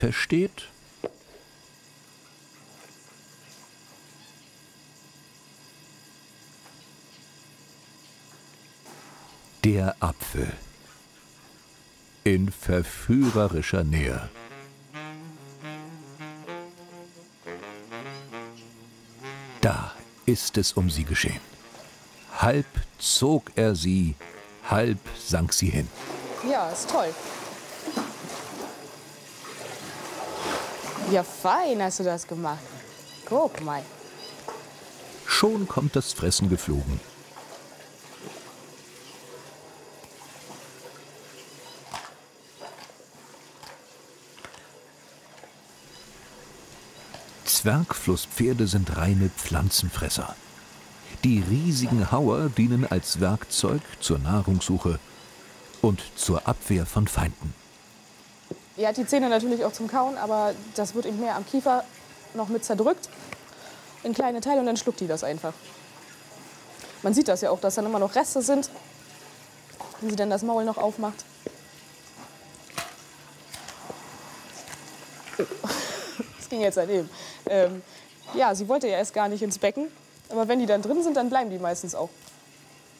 versteht? Der Apfel in verführerischer Nähe. Da ist es um sie geschehen. Halb zog er sie, halb sank sie hin. Ja, ist toll. Ja, fein hast du das gemacht. Guck mal. Schon kommt das Fressen geflogen. Zwergflusspferde sind reine Pflanzenfresser. Die riesigen Hauer dienen als Werkzeug zur Nahrungssuche und zur Abwehr von Feinden. Er hat die Zähne natürlich auch zum Kauen, aber das wird ihm mehr am Kiefer noch mit zerdrückt in kleine Teile und dann schluckt die das einfach. Man sieht das ja auch, dass dann immer noch Reste sind, wenn sie dann das Maul noch aufmacht. Das ging jetzt daneben. Ja, sie wollte ja erst gar nicht ins Becken, aber wenn die dann drin sind, dann bleiben die meistens auch.